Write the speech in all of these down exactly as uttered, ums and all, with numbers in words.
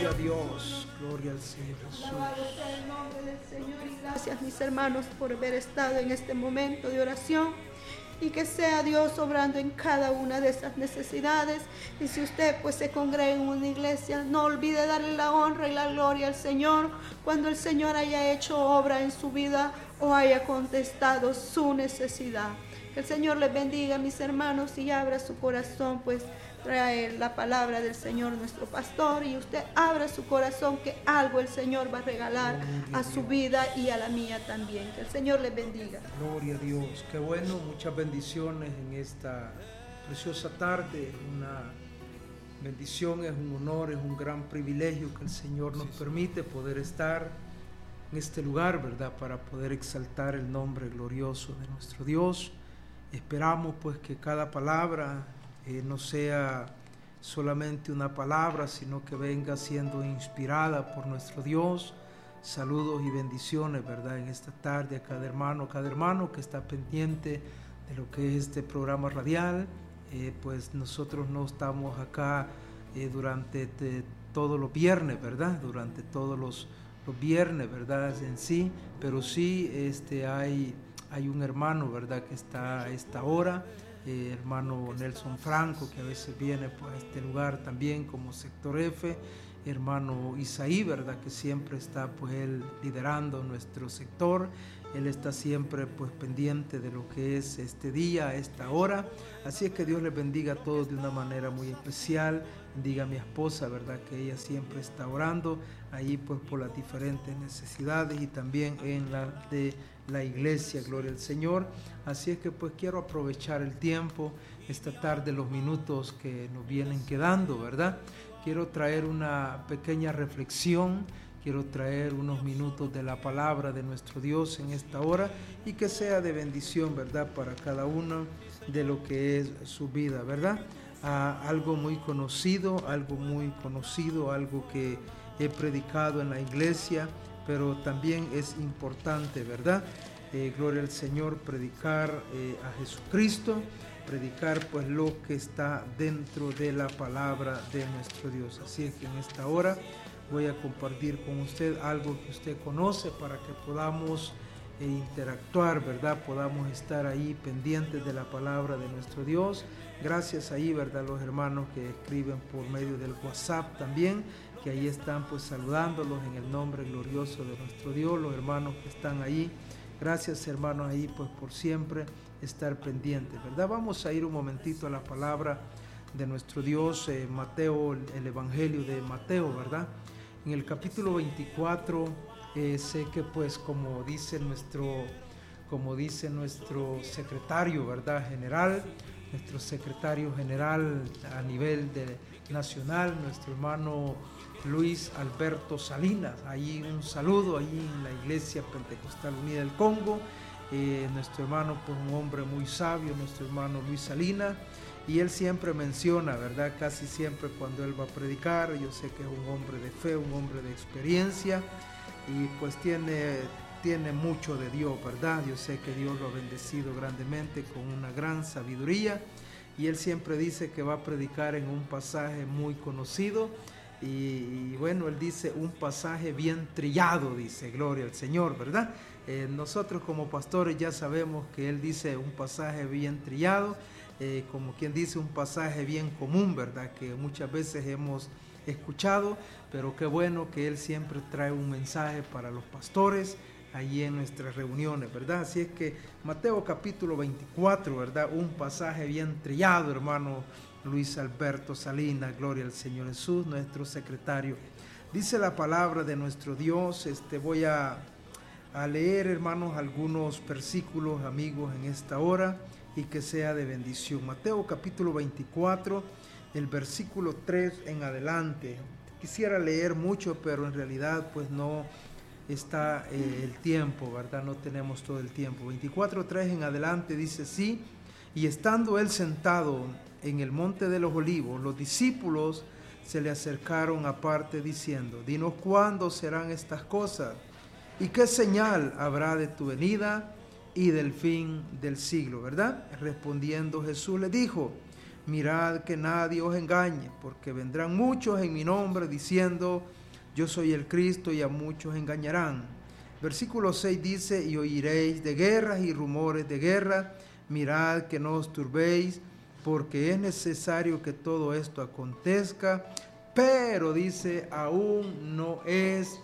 Gloria a Dios, gloria al Señor Jesús. Alabado sea el nombre del Señor y gracias, mis hermanos, por haber estado en este momento de oración. Y que sea Dios obrando en cada una de esas necesidades. Y si usted pues se congrega en una iglesia, no olvide darle la honra y la gloria al Señor cuando el Señor haya hecho obra en su vida o haya contestado su necesidad. Que el Señor les bendiga, mis hermanos, y abra su corazón, pues trae la palabra del Señor, nuestro pastor, y usted abra su corazón, que algo el Señor va a regalar a su vida y a la mía también. Que el Señor les bendiga. Gloria a Dios, qué bueno, muchas bendiciones en esta preciosa tarde. Una bendición, es un honor, es un gran privilegio que el Señor nos permite poder estar en este lugar, ¿verdad? Para poder exaltar el nombre glorioso de nuestro Dios. Esperamos pues que cada palabra Eh, no sea solamente una palabra, sino que venga siendo inspirada por nuestro Dios. Saludos y bendiciones, ¿verdad? En esta tarde a cada hermano, cada hermano que está pendiente de lo que es este programa radial. Eh, pues nosotros no estamos acá eh, durante te, todos los viernes, ¿verdad? Durante todos los, los viernes, ¿verdad? En sí, pero sí este, hay, hay un hermano, ¿verdad? Que está a esta hora. Eh, hermano Nelson Franco, que a veces viene pues, a este lugar también como sector F, hermano Isaí, ¿verdad? Que siempre está pues él liderando nuestro sector. Él está siempre pues pendiente de lo que es este día, esta hora. Así es que Dios les bendiga a todos de una manera muy especial. Bendiga a mi esposa, ¿verdad? Que ella siempre está orando ahí pues por las diferentes necesidades y también en la de la iglesia, gloria al Señor. Así es que pues quiero aprovechar el tiempo, esta tarde, los minutos que nos vienen quedando, ¿verdad? Quiero traer una pequeña reflexión, quiero traer unos minutos de la palabra de nuestro Dios en esta hora y que sea de bendición, ¿verdad? Para cada uno de lo que es su vida, ¿verdad? Ah, algo muy conocido, algo muy conocido, algo que he predicado en la iglesia, pero también es importante, ¿verdad? Eh, gloria al Señor, predicar eh, a Jesucristo, predicar pues lo que está dentro de la palabra de nuestro Dios. Así es que en esta hora voy a compartir con usted algo que usted conoce para que podamos eh, interactuar, ¿verdad? Podamos estar ahí pendientes de la palabra de nuestro Dios. Gracias ahí, ¿verdad? Los hermanos que escriben por medio del WhatsApp también, que ahí están pues saludándolos en el nombre glorioso de nuestro Dios, los hermanos que están ahí. Gracias, hermanos, ahí pues por siempre estar pendientes, ¿verdad? Vamos a ir un momentito a la palabra de nuestro Dios, eh, Mateo, el Evangelio de Mateo, ¿verdad? En el capítulo veinticuatro, eh, sé que pues como dice nuestro, como dice nuestro secretario, ¿verdad? General, nuestro secretario general a nivel de, nacional, nuestro hermano Luis Alberto Salinas, ahí un saludo, ahí en la Iglesia Pentecostal Unida del Congo, eh, nuestro hermano, pues un hombre muy sabio, nuestro hermano Luis Salinas, y él siempre menciona, ¿verdad? Casi siempre cuando él va a predicar, yo sé que es un hombre de fe, un hombre de experiencia, y pues tiene, tiene mucho de Dios, ¿verdad? Yo sé que Dios lo ha bendecido grandemente con una gran sabiduría, y él siempre dice que va a predicar en un pasaje muy conocido, y, y bueno, él dice un pasaje bien trillado, dice, gloria al Señor, ¿verdad? Eh, nosotros como pastores ya sabemos que él dice un pasaje bien trillado, eh, como quien dice un pasaje bien común, ¿verdad? Que muchas veces hemos escuchado, pero qué bueno que él siempre trae un mensaje para los pastores allí en nuestras reuniones, ¿verdad? Así es que Mateo capítulo veinticuatro, ¿verdad? Un pasaje bien trillado, hermano Luis Alberto Salinas, gloria al Señor Jesús, nuestro secretario. Dice la palabra de nuestro Dios, este, voy a, a leer, hermanos, algunos versículos, amigos, en esta hora, y que sea de bendición. Mateo capítulo veinticuatro, el versículo tres en adelante. Quisiera leer mucho, pero en realidad pues no está eh, el tiempo, ¿verdad? No tenemos todo el tiempo. veinticuatro tres en adelante dice así: y estando él sentado en el monte de los olivos, los discípulos se le acercaron aparte diciendo: dinos cuándo serán estas cosas y qué señal habrá de tu venida y del fin del siglo, ¿verdad? Respondiendo Jesús le dijo: mirad que nadie os engañe, porque vendrán muchos en mi nombre diciendo, yo soy el Cristo, y a muchos engañarán. Versículo seis dice, y oiréis de guerras y rumores de guerra, mirad que no os turbéis, porque es necesario que todo esto acontezca, pero dice, aún no es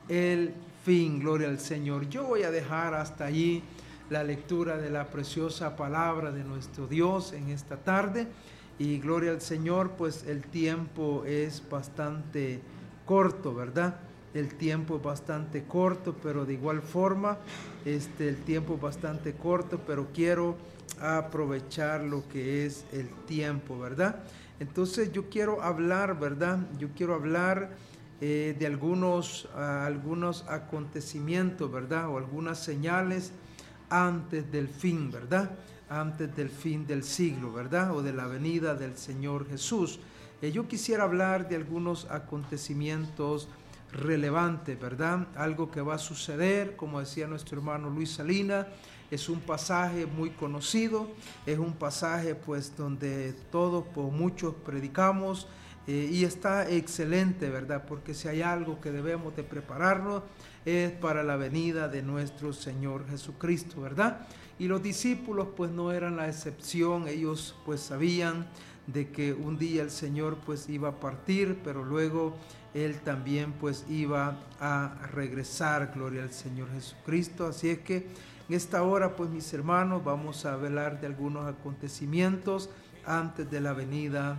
el fin. Gloria al Señor. Yo voy a dejar hasta allí la lectura de la preciosa palabra de nuestro Dios en esta tarde, y gloria al Señor, pues el tiempo es bastante corto, ¿verdad? El tiempo es bastante corto, pero de igual forma, este, el tiempo es bastante corto, pero quiero aprovechar lo que es el tiempo, ¿verdad? Entonces yo quiero hablar, ¿verdad? Yo quiero hablar eh, de algunos, uh, algunos acontecimientos, ¿verdad? O algunas señales antes del fin, ¿verdad? Antes del fin del siglo, ¿verdad? O de la venida del Señor Jesús. Eh, yo quisiera hablar de algunos acontecimientos relevantes, ¿verdad? Algo que va a suceder, como decía nuestro hermano Luis Salinas, es un pasaje muy conocido, es un pasaje pues donde todos, por muchos predicamos, eh, y está excelente, ¿verdad? Porque si hay algo que debemos de prepararnos es para la venida de nuestro Señor Jesucristo, ¿verdad? Y los discípulos pues no eran la excepción, ellos pues sabían de que un día el Señor pues iba a partir, pero luego Él también pues iba a regresar, gloria al Señor Jesucristo. Así es que en esta hora pues mis hermanos vamos a hablar de algunos acontecimientos antes de la venida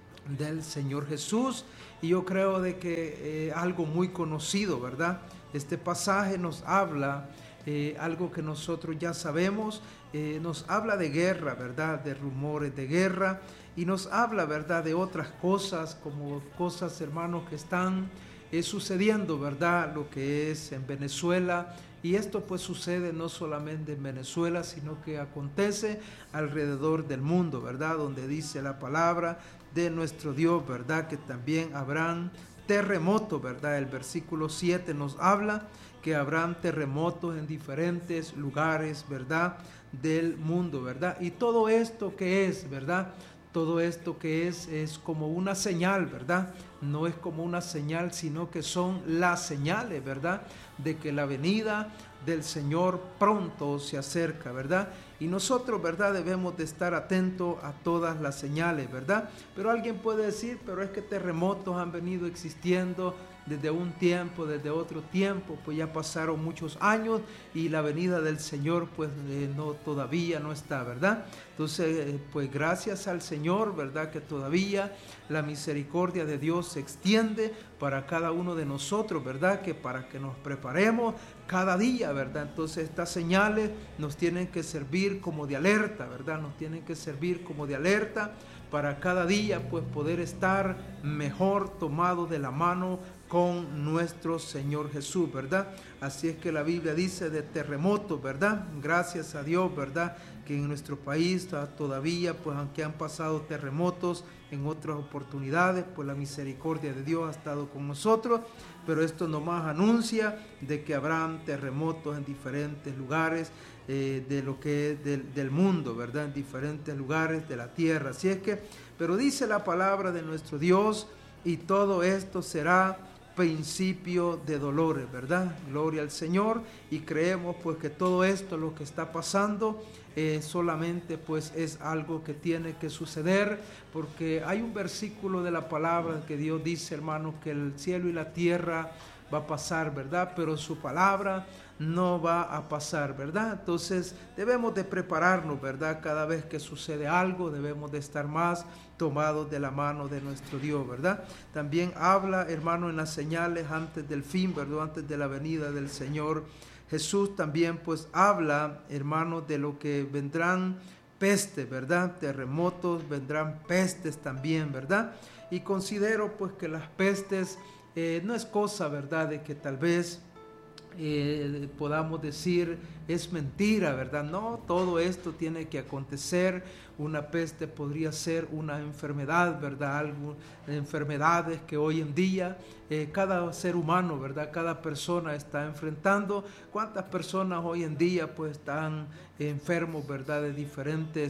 del Señor Jesús, y yo creo de que eh, algo muy conocido, ¿verdad? Este pasaje nos habla eh, algo que nosotros ya sabemos, eh, nos habla de guerra, ¿verdad? De rumores de guerra, y nos habla, ¿verdad? De otras cosas, como cosas, hermanos, que están eh, sucediendo, ¿verdad? Lo que es en Venezuela, y esto pues sucede no solamente en Venezuela, sino que acontece alrededor del mundo, ¿verdad? Donde dice la palabra de nuestro Dios, ¿verdad? Que también habrán terremotos, ¿verdad? El versículo siete nos habla que habrán terremotos en diferentes lugares, ¿verdad? Del mundo, ¿verdad? Y todo esto que es, ¿verdad? Todo esto que es, es como una señal, ¿verdad? No es como una señal, sino que son las señales, ¿verdad? De que la venida del Señor pronto se acerca, ¿verdad? Y nosotros, ¿verdad? Debemos de estar atentos a todas las señales, ¿verdad? Pero alguien puede decir, pero es que terremotos han venido existiendo desde un tiempo, desde otro tiempo, pues ya pasaron muchos años y la venida del Señor pues eh, no, todavía no está, ¿verdad? Entonces, eh, pues gracias al Señor, ¿verdad? Que todavía la misericordia de Dios se extiende para cada uno de nosotros, ¿verdad? Que para que nos preparemos cada día, ¿verdad? Entonces estas señales nos tienen que servir como de alerta, ¿verdad? Nos tienen que servir como de alerta para cada día pues poder estar mejor tomados de la mano con nuestro Señor Jesús, ¿verdad? Así es que la Biblia dice de terremotos, ¿verdad? Gracias a Dios, ¿verdad? Que en nuestro país todavía, pues aunque han pasado terremotos en otras oportunidades, pues la misericordia de Dios ha estado con nosotros, pero esto nomás anuncia de que habrán terremotos en diferentes lugares eh, de lo que es del, del mundo, ¿verdad? En diferentes lugares de la tierra. Así es que, pero dice la palabra de nuestro Dios, y todo esto será principio de dolores, ¿verdad? Gloria al Señor, y creemos pues que todo esto, lo que está pasando, eh, solamente pues es algo que tiene que suceder, porque hay un versículo de la palabra que Dios dice, hermanos, que el cielo y la tierra va a pasar, ¿verdad? Pero su palabra no va a pasar, ¿verdad? Entonces debemos de prepararnos, ¿verdad? Cada vez que sucede algo debemos de estar más tomados de la mano de nuestro Dios, ¿verdad? También habla, hermano, en las señales antes del fin, ¿verdad? Antes de la venida del Señor Jesús también pues habla, hermano, de lo que vendrán pestes, ¿verdad? Terremotos, vendrán pestes también, ¿verdad? Y considero pues que las pestes eh, no es cosa, ¿verdad? De que tal vez Eh, podamos decir es mentira, ¿verdad? No, todo esto tiene que acontecer. Una peste podría ser una enfermedad, ¿verdad? Algo, enfermedades que hoy en día eh, cada ser humano, ¿verdad? Cada persona está enfrentando. ¿Cuántas personas hoy en día pues están enfermos, ¿verdad? De diferentes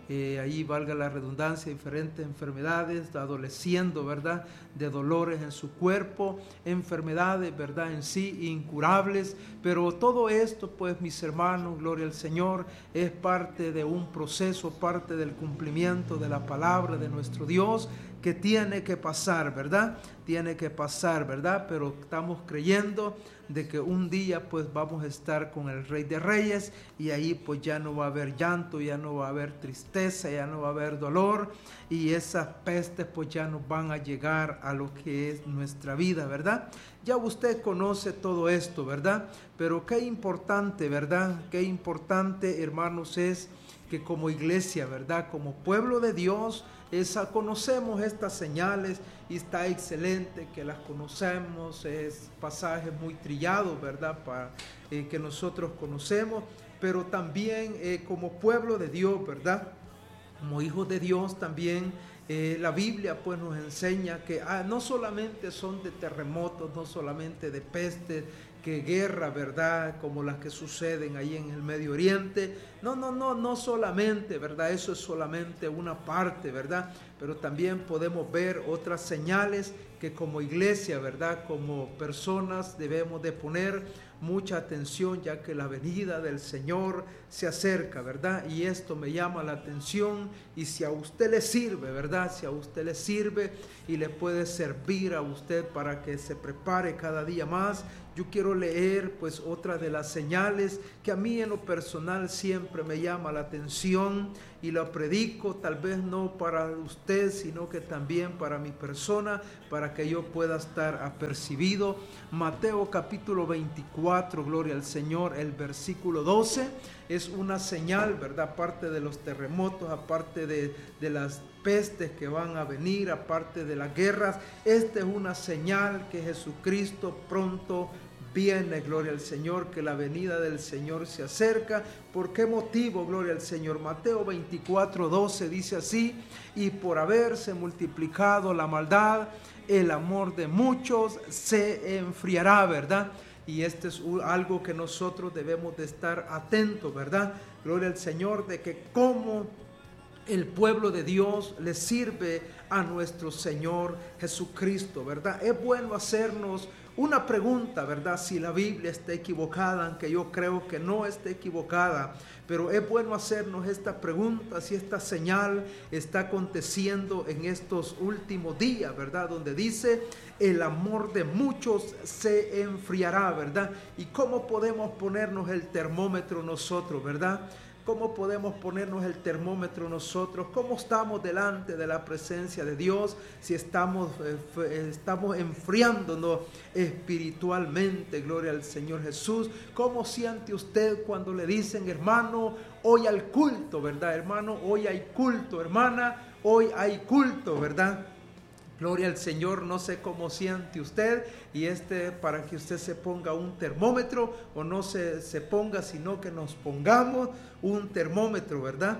eh, ahí valga la redundancia, diferentes enfermedades, adoleciendo, ¿verdad?, de dolores en su cuerpo, enfermedades, ¿verdad?, en sí incurables, pero todo esto, pues, mis hermanos, gloria al Señor, es parte de un proceso, parte del cumplimiento de la palabra de nuestro Dios, que tiene que pasar, ¿verdad? Tiene que pasar, ¿verdad? Pero estamos creyendo de que un día pues vamos a estar con el Rey de Reyes y ahí pues ya no va a haber llanto, ya no va a haber tristeza, ya no va a haber dolor y esas pestes pues ya no van a llegar a lo que es nuestra vida, ¿verdad? Ya usted conoce todo esto, ¿verdad? Pero qué importante, ¿verdad? Qué importante, hermanos, es que como iglesia, ¿verdad? Como pueblo de Dios, esa, conocemos estas señales y está excelente que las conocemos, es pasajes muy trillados, ¿verdad? Para, eh, que nosotros conocemos, pero también eh, como pueblo de Dios, ¿verdad? Como hijos de Dios también eh, la Biblia pues nos enseña que ah, no solamente son de terremotos, no solamente de pestes, que guerra, ¿verdad?, como las que suceden ahí en el Medio Oriente. No, no, no, no solamente, ¿verdad? Eso es solamente una parte, ¿verdad? Pero también podemos ver otras señales que como iglesia, ¿verdad?, como personas debemos de poner mucha atención, ya que la venida del Señor se acerca, ¿verdad? Y esto me llama la atención, y si a usted le sirve, ¿verdad? Si a usted le sirve y le puede servir a usted para que se prepare cada día más, yo quiero leer pues otra de las señales que a mí en lo personal siempre me llama la atención y lo predico, tal vez no para usted, sino que también para mi persona, para que yo pueda estar apercibido. Mateo capítulo veinticuatro, gloria al Señor, el versículo doce, es una señal, ¿verdad? Aparte de los terremotos, aparte de, de las pestes que van a venir, aparte de las guerras, esta es una señal que Jesucristo pronto viene, gloria al Señor, que la venida del Señor se acerca. ¿Por qué motivo, gloria al Señor? Mateo veinticuatro, doce dice así: y por haberse multiplicado la maldad, el amor de muchos se enfriará, ¿verdad? Y este es algo que nosotros debemos de estar atentos, ¿verdad? Gloria al Señor, de que como el pueblo de Dios le sirve a nuestro Señor Jesucristo, ¿verdad? Es bueno hacernos una pregunta, ¿verdad? Si la Biblia está equivocada, aunque yo creo que no está equivocada, pero es bueno hacernos esta pregunta, si esta señal está aconteciendo en estos últimos días, ¿verdad? Donde dice, el amor de muchos se enfriará, ¿verdad? ¿Y cómo podemos ponernos el termómetro nosotros, ¿verdad? ¿Cómo podemos ponernos el termómetro nosotros? ¿Cómo estamos delante de la presencia de Dios? Si estamos, eh, estamos enfriándonos espiritualmente, gloria al Señor Jesús. ¿Cómo siente usted cuando le dicen, hermano, hoy hay culto, ¿verdad, hermano? Hoy hay culto, hermana, hoy hay culto, ¿verdad? Gloria al Señor, no sé cómo siente usted, y este para que usted se ponga un termómetro, o no se, se ponga, sino que nos pongamos un termómetro, ¿verdad?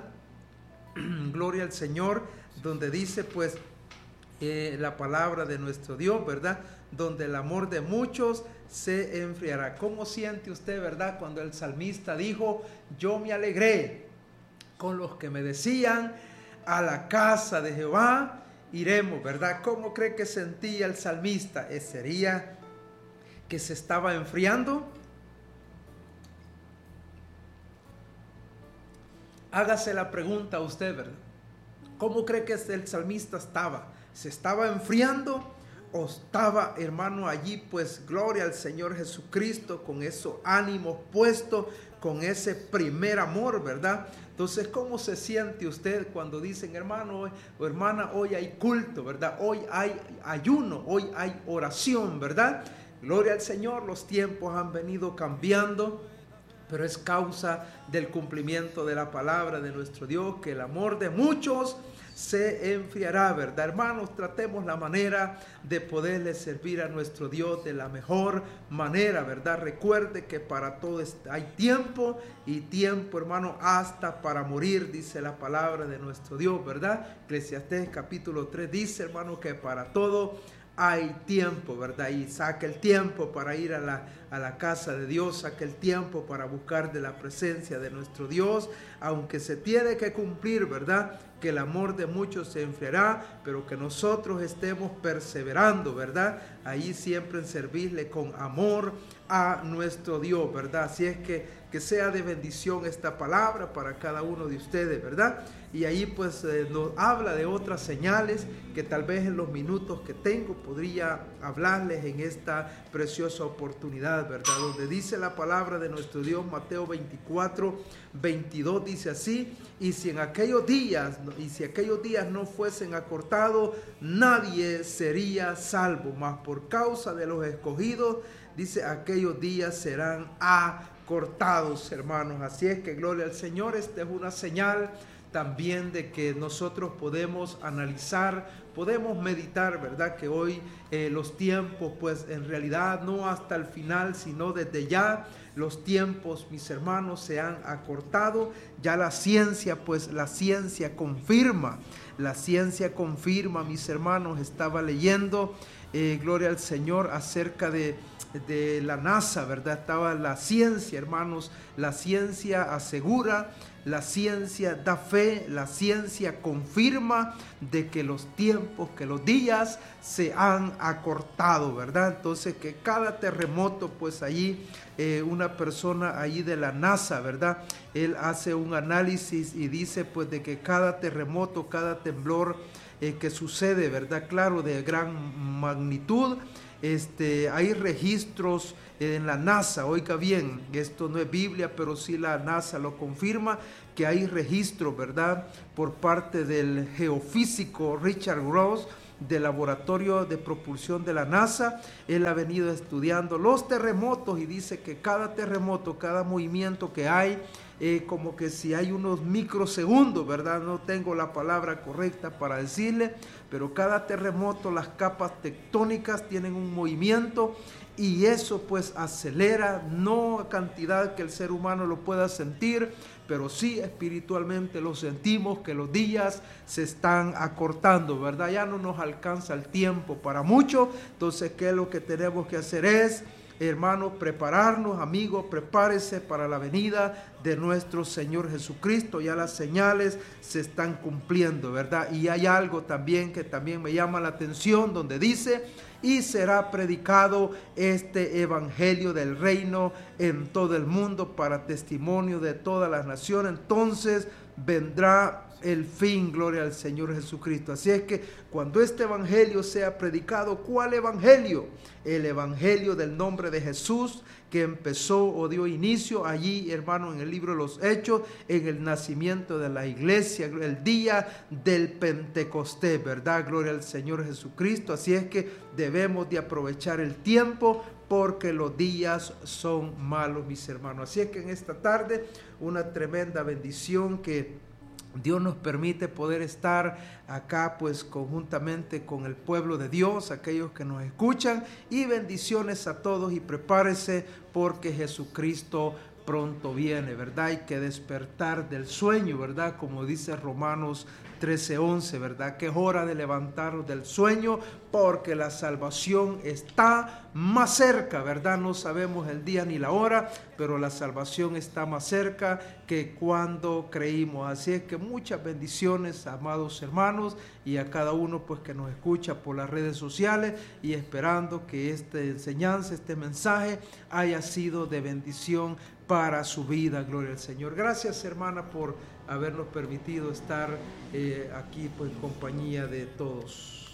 Gloria al Señor, donde dice pues eh, la palabra de nuestro Dios, ¿verdad? Donde el amor de muchos se enfriará. ¿Cómo siente usted, verdad? Cuando el salmista dijo, yo me alegré con los que me decían, a la casa de Jehová iremos, ¿verdad? ¿Cómo cree que sentía el salmista? ¿Sería que se estaba enfriando? Hágase la pregunta a usted, ¿verdad? ¿Cómo cree que el salmista estaba? ¿Se estaba enfriando o estaba, hermano, allí, pues, gloria al Señor Jesucristo, con esos ánimos puestos, con ese primer amor, ¿verdad? Entonces, ¿cómo se siente usted cuando dicen, hermano o hermana, hoy hay culto, ¿verdad? Hoy hay ayuno, hoy hay oración, ¿verdad? Gloria al Señor, los tiempos han venido cambiando, pero es causa del cumplimiento de la palabra de nuestro Dios, que el amor de muchos se enfriará, ¿verdad? Hermanos, tratemos la manera de poderle servir a nuestro Dios de la mejor manera, ¿verdad? Recuerde que para todo hay tiempo, y tiempo, hermano, hasta para morir, dice la palabra de nuestro Dios, ¿verdad? Eclesiastés capítulo tres dice, hermano, que para todo hay tiempo, ¿verdad? Y saque el tiempo para ir a la, a la casa de Dios, saque el tiempo para buscar de la presencia de nuestro Dios, aunque se tiene que cumplir, ¿verdad? Que el amor de muchos se enfriará, pero que nosotros estemos perseverando, ¿verdad? Ahí siempre en servirle con amor a nuestro Dios, ¿verdad? Así es que que sea de bendición esta palabra para cada uno de ustedes, ¿verdad? Y ahí pues eh, nos habla de otras señales que tal vez en los minutos que tengo podría hablarles en esta preciosa oportunidad, ¿verdad? Donde dice la palabra de nuestro Dios, Mateo veinticuatro, veintidós, dice así: y si en aquellos días, y si aquellos días no fuesen acortados, nadie sería salvo, mas por causa de los escogidos, dice, aquellos días serán acortados. cortados, hermanos. Así es que gloria al Señor. Esta es una señal también de que nosotros podemos analizar, podemos meditar, ¿verdad? Que hoy eh, los tiempos, pues en realidad no hasta el final, sino desde ya los tiempos, mis hermanos, se han acortado. Ya la ciencia, pues la ciencia confirma, la ciencia confirma, mis hermanos. Estaba leyendo, eh, gloria al Señor, acerca de de la NASA, ¿verdad? Estaba la ciencia, hermanos, la ciencia asegura, la ciencia da fe, la ciencia confirma de que los tiempos, que los días se han acortado, ¿verdad? Entonces que cada terremoto, pues allí eh, una persona allí de la NASA, ¿verdad? Él hace un análisis y dice pues de que cada terremoto, cada temblor eh, que sucede, ¿verdad? Claro, de gran magnitud. Este, hay registros en la NASA, oiga bien, esto no es Biblia, pero sí la NASA lo confirma, que hay registros, ¿verdad? Por parte del geofísico Richard Gross, del laboratorio de propulsión de la NASA. Él ha venido estudiando los terremotos y dice que cada terremoto, cada movimiento que hay, eh, como que si hay unos microsegundos, ¿verdad? No tengo la palabra correcta para decirle, pero cada terremoto, las capas tectónicas tienen un movimiento y eso pues acelera, no a cantidad que el ser humano lo pueda sentir, pero sí espiritualmente lo sentimos, que los días se están acortando, ¿verdad? Ya no nos alcanza el tiempo para mucho. Entonces, ¿qué es lo que tenemos que hacer? Es, hermanos, prepararnos, amigos, prepárese para la venida de nuestro Señor Jesucristo. Ya las señales se están cumpliendo, ¿verdad? Y hay algo también que también me llama la atención, donde dice: y será predicado este evangelio del reino en todo el mundo para testimonio de todas las naciones. Entonces vendrá el fin, gloria al Señor Jesucristo. Así es que cuando este evangelio sea predicado, ¿cuál evangelio? El evangelio del nombre de Jesús, que empezó o dio inicio allí, hermano, en el libro de los Hechos, en el nacimiento de la iglesia, el día del Pentecostés, ¿verdad? Gloria al Señor Jesucristo. Así es que debemos de aprovechar el tiempo, porque los días son malos, mis hermanos. Así es que en esta tarde, una tremenda bendición que Dios nos permite poder estar acá pues conjuntamente con el pueblo de Dios, aquellos que nos escuchan, y bendiciones a todos, y prepárese porque Jesucristo pronto viene, ¿verdad? Hay que despertar del sueño, ¿verdad? Como dice Romanos trece once, ¿verdad? Que es hora de levantarnos del sueño porque la salvación está más cerca, ¿verdad? No sabemos el día ni la hora, pero la salvación está más cerca que cuando creímos. Así es que muchas bendiciones, amados hermanos, y a cada uno pues que nos escucha por las redes sociales, y esperando que esta enseñanza, este mensaje haya sido de bendición para su vida. Gloria al Señor. Gracias, hermana, por habernos permitido estar eh, aquí pues en compañía de todos.